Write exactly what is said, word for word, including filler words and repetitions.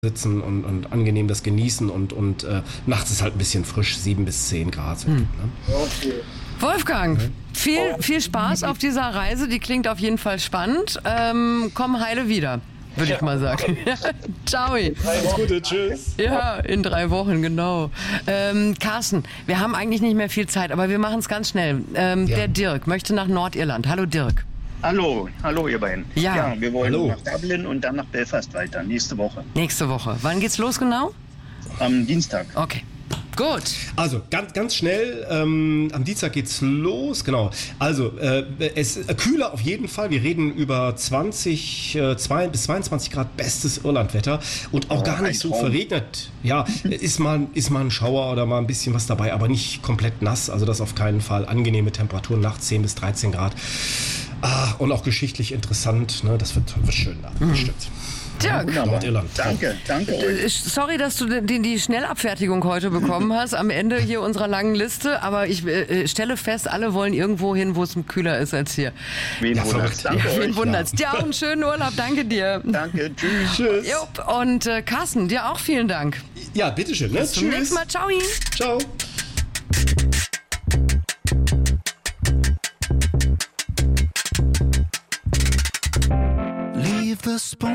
sitzen und, und angenehm das genießen und, und äh, nachts ist halt ein bisschen frisch, sieben bis zehn Grad. Hm. Ne? Okay. Wolfgang, viel, viel Spaß auf dieser Reise, die klingt auf jeden Fall spannend. Ähm, komm heile wieder, würde ich mal sagen. Ciao. Alles Gute, tschüss. Ja, in drei Wochen, genau. Ähm, Carsten, wir haben eigentlich nicht mehr viel Zeit, aber wir machen es ganz schnell. Ähm, Ja. Der Dirk möchte nach Nordirland. Hallo Dirk. Hallo, hallo ihr beiden. Ja. Ja, wir wollen Hallo. nach Dublin und dann nach Belfast weiter, nächste Woche. Nächste Woche. Wann geht's los genau? Am Dienstag. Okay. Gut. Also ganz, ganz schnell, ähm, am Dienstag geht's los, genau. Also äh, es äh, kühler auf jeden Fall. Wir reden über zwanzig äh, zwei bis zweiundzwanzig Grad, bestes Irlandwetter und auch Oh, gar ein nicht so Traum. verregnet. Ja, ist mal, ist mal ein Schauer oder mal ein bisschen was dabei, aber nicht komplett nass. Also das auf keinen Fall. Angenehme Temperaturen, nachts zehn bis dreizehn Grad. Ah, und auch geschichtlich interessant. Ne? Das wird, wird schön da, bestimmt. Dirk. Wunderbar. Nordirland. Danke, danke euch. Äh, Sorry, dass du die, die Schnellabfertigung heute bekommen hast, am Ende hier unserer langen Liste. Aber ich äh, stelle fest, alle wollen irgendwo hin, wo es kühler ist als hier. Wen Ja, wundert's? verrückt. Danke Wen euch. wundert's? Dir auch einen schönen Urlaub, danke dir. Danke, tschüss. Tschüss. Jupp. Und äh, Carsten, dir auch vielen Dank. Ja, bitteschön. Ne? Bis zum nächsten Mal. Ciao. Ciao. Leave the spoon.